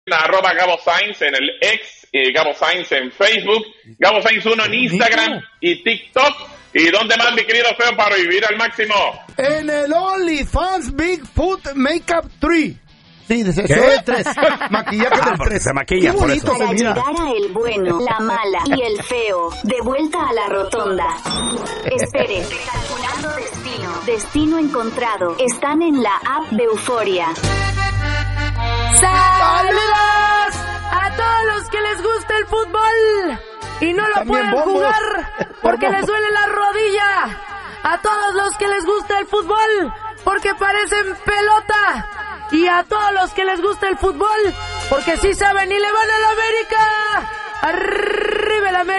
Gabo Sainz en el X, Gabo Sainz en Facebook, Gabo Sainz 1 en Instagram y TikTok. ¿Y dónde más, mi querido Feo, para vivir al máximo? En el OnlyFans Bigfoot Makeup 3. Sí, de 3. Maquillaje del 3. Se maquilla, qué bonito por eso. Para llegar a el bueno, la mala y el feo, de vuelta a la rotonda. Espere, calculando destino. Destino encontrado. Están en la app de Euforia. ¡Saludos a todos los que les gusta el fútbol y no lo pueden jugar porque les duele la rodilla! A todos los que les gusta el fútbol porque parecen pelota. Y a todos los que les gusta el fútbol porque sí saben y le van a la América. ¡Arriba la América!